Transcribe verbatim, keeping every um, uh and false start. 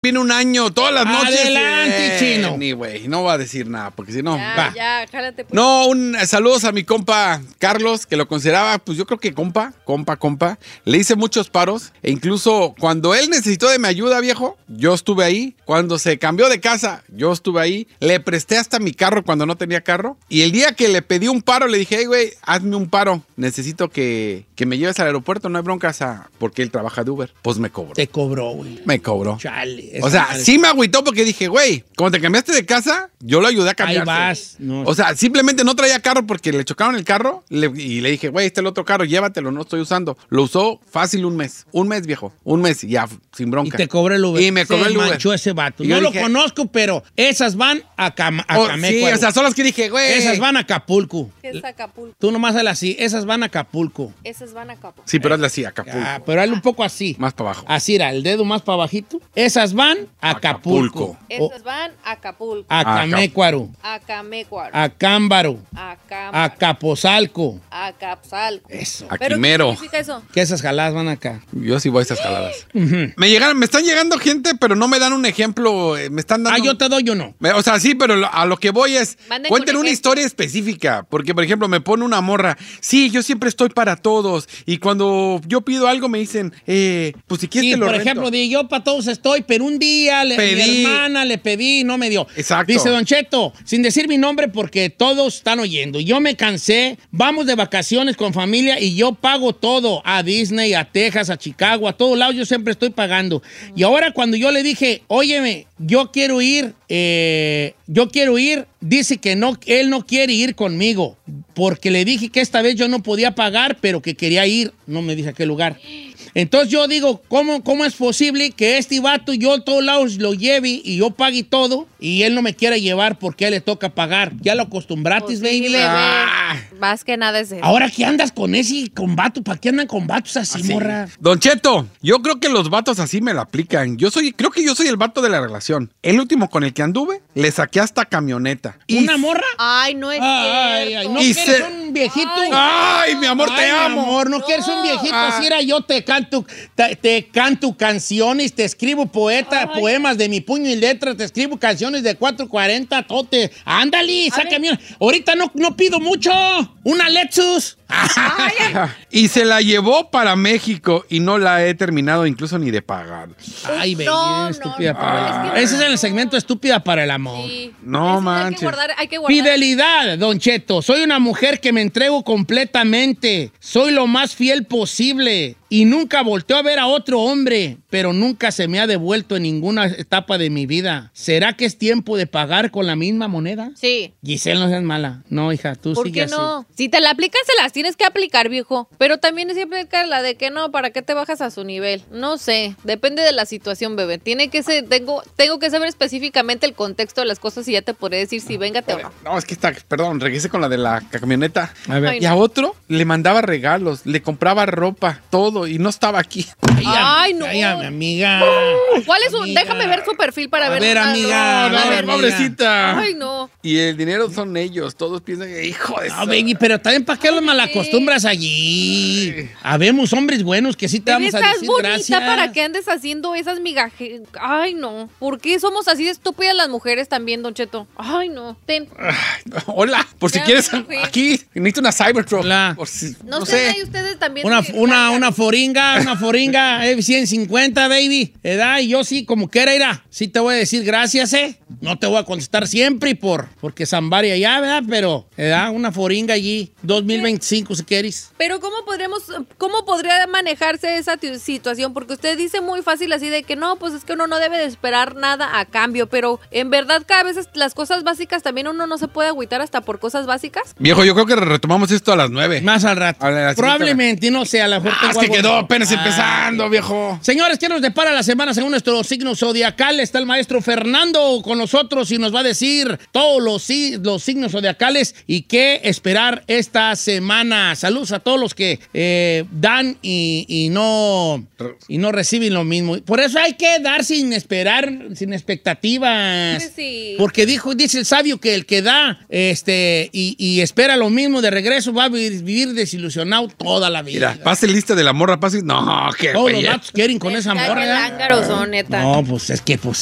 viene un año, todas las noches. Adelante, eh, chino. Ni güey, no va a decir nada, porque si no. Ya, va. ya, jálate. Pues. No, un saludos a mi compa Carlos, que lo consideraba, pues yo creo que compa, compa, compa. Le hice muchos paros, e incluso cuando él necesitó de mi ayuda, viejo, yo estuve ahí. Cuando se cambió de casa, yo estuve ahí. Le presté hasta mi carro cuando no tenía carro. Y el día que le pedí un paro, le dije, hey, güey, hazme un paro. Necesito que, que me lleves al aeropuerto, no hay broncas, a, porque él trabaja de Uber. Pues me cobró. Te cobró, güey. Me cobró. Chale. O sea, sí me agüitó porque dije, güey, cuando te cambiaste de casa, yo lo ayudé a cambiarse. Ahí vas. No. O sea, simplemente no traía carro porque le chocaron el carro le- y le dije, güey, este es el otro carro, llévatelo, no estoy usando. Lo usó fácil un mes. Un mes, viejo. Un mes y ya, sin Y bronca. te cobró el Uber. Y me cobró Se el Uber. manchó ese vato. Y No yo lo dije- conozco, pero esas van a, Cam a Oh, sí, Camécuaro. o sea, son las que dije, güey. Esas van a Acapulco. ¿Qué es Acapulco? Tú nomás hazle así. Esas van a Acapulco. Esas van a Acapulco. Sí, pero hazle así, Acapulco. Ah, pero hazle un poco así. Más para abajo. Así era, el dedo más para abajito. Esas van a Acapulco. Acapulco. Esas van a Acapulco. A Acap- Camécuaro. A Camécuaro. A Cámbaro. A A Cámara. Capozalco. A Capzalco. Eso. A ¿Pero Quimero. qué significa eso? Que esas jaladas van acá. Yo sí voy a esas jaladas. Me llegaron, me están llegando gente, pero no me dan un ejemplo. eh, Me están dando. Ah, yo te doy uno. Me- O sea, sí, pero lo- a lo que voy es, Manden cuenten con una ejemplo. historia específica, porque por ejemplo me pone una morra, sí, yo siempre estoy para todos, y cuando yo pido algo me dicen, eh, pues si quieres Sí, te lo por rento. ejemplo, di, yo para todos estoy, pero un día le, Pedí. mi hermana le pedí y no me dio. Exacto. Dice Don Cheto, sin decir mi nombre porque todos están oyendo. Yo me cansé, vamos de vacaciones con familia y yo pago todo. A Disney, a Texas, a Chicago, a todos lados yo siempre estoy pagando. Y ahora cuando yo le dije, óyeme, yo quiero ir, eh, yo quiero ir, dice que no, él no quiere ir conmigo. Porque le dije que esta vez yo no podía pagar, pero que quería ir. No me dice a qué lugar. Entonces yo digo, ¿cómo, ¿cómo es posible que este vato yo a todos lados lo lleve y yo pague todo y él no me quiera llevar porque a él le toca pagar? Ya lo acostumbratis, Pues sí, baby. bebé. Ah. Más que nada es eso. Ahora que andas con ese con vato, ¿para qué andan con vatos así, Así. morra? Don Cheto, yo creo que los vatos así me la aplican. Yo soy, creo que yo soy el vato de la relación. El último con el que anduve, le saqué hasta camioneta. Y- ¿Una morra? Ay, no es Ay, cierto. ay, no Y quieres se- un viejito. Ay, mi amor, te Ay, mi amo. amor, no, No. quieres un viejito. Ah. Así era yo, te canto, te, te canto canciones, te escribo poeta, Ay. poemas de mi puño y letra, te escribo canciones de cuatro cuarenta, tote. Ándale, A sácame ver. una. Ahorita no, no pido mucho. Una Lexus. Y se la llevó para México y no la he terminado incluso ni de pagar. Ay, baby, No, no, estúpida no, para el es amor. que- Ese es el segmento estúpida para el amor. Sí. No Eso Hay manches. que guardar, hay que guardar. Fidelidad, Don Cheto. Soy una mujer que me entrego completamente. Soy lo más fiel posible. Y nunca volteo a ver a otro hombre, pero nunca se me ha devuelto en ninguna etapa de mi vida. ¿Será que es tiempo de pagar con la misma moneda? Sí. Giselle, no seas mala. No, hija, tú ¿Por sigue qué no? así. Si te la aplicas, se las tienes que aplicar, viejo. Pero también siempre aplica la de que no, ¿para qué te bajas a su nivel? No sé, depende de la situación, bebé. Tiene que ser, tengo, tengo que saber específicamente el contexto de las cosas y ya te podré decir si véngate o no. No, es que está, perdón, regresé con la de la camioneta. A ver. Ay, Y a otro le mandaba regalos, le compraba ropa, todo, y no estaba aquí. Ay, no. Ay, mi amiga. ¿Cuál es su? Amiga. Déjame ver su perfil para A ver. ver, Ah, amiga, no, a a ver, ver. pobrecita. Ay, no. Y el dinero son ellos, todos piensan que hijo de No, su- baby, pero también ¿para qué los malacostumbras allí? Habemos hombres buenos que sí te Bebé, vamos a estás decir bonita gracias. para que andes haciendo esas migajes. Ay, no. ¿Por qué somos así de estúpidas las mujeres también, Don Cheto? Ay, no. Ten. Hola, por si Ya, quieres, sí, sí. aquí necesito una Cybertruck. Hola. Por si- No, no sé. sé. Ahí ustedes también. Una, se una, cargan. una foringa, una foringa, eh, ciento cincuenta, baby. ¿Edad? Y yo sí, como quiera, irá. Sí te voy a decir gracias, ¿eh? No te voy a contestar siempre por, porque Zambaria ya, ¿verdad? Pero, ¿edad? Una foringa allí, dos mil veinticinco, si quieres. Pero ¿cómo podremos, cómo podría manejarse esa tu- situación? Porque usted dice muy fácil así de que no, pues es que uno no debe de esperar nada a cambio, pero en verdad cada vez las cosas básicas también uno no se puede agüitar hasta por cosas básicas. Viejo, yo creo que retomamos esto a las nueve. Más al rato. A la siguiente Probablemente, no sé, a lo mejor Ah, es tengo que algo- quedó apenas Ah. empezando, viejo. Señores, ¿qué nos depara la semana según nuestro signo zodiacal? Está el maestro Fernando con nosotros y nos va a decir todos los, si- los signos zodiacales y qué esperar esta semana. Saludos a todos los que eh, dan y, y no, y no reciben lo mismo. Por eso hay que dar sin esperar, sin expectativas. Pues sí. Porque dijo, dice el sabio que el que da este, y, y espera lo mismo de regreso va a vi- vivir desilusionado toda la vida. Mira, pase lista del amor. morra pasa y no, qué Todos los güey. vatos quieren con esa morra. Lángaros son, neta. No, pues es que, pues,